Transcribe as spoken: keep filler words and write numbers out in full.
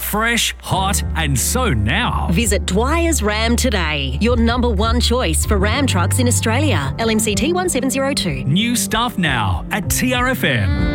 fresh, hot, and so now. Visit Dwyer's Ram today, your number one choice for Ram trucks in Australia. L M C T one seven zero two. New stuff now at T R F M.